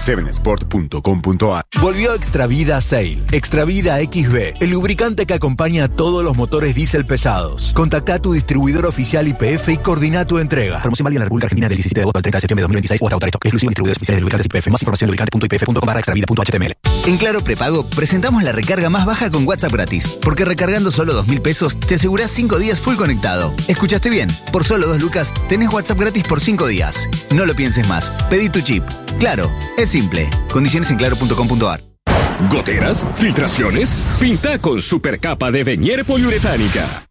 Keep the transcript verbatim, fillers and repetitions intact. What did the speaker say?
siete sport punto com punto a r. Volvió Extravida Sail. Extravida X B, el lubricante que acompaña a todos los motores diésel pesados. Contacta a tu distribuidor oficial Y P F y coordina tu entrega. Promoción válida en la República Argentina del diecisiete de agosto al treinta de septiembre de dos mil veintiséis o hasta agotar stock. Exclusivo en distribuidores oficiales de lubricantes Y P F. Más información en lubricante punto i p f punto com barra extravida punto h t m l. En Claro Prepago presentamos la recarga más baja con WhatsApp gratis. Porque recargando solo dos mil pesos te asegurás cinco días full conectado. ¿Escuchaste bien? Por solo dos lucas tenés WhatsApp gratis por cinco días. No lo pienses más. Pedí tu chip. Claro, es simple. Condiciones en claro punto com punto a r. ¿Goteras? ¿Filtraciones? Pinta con supercapa de Venier poliuretánica.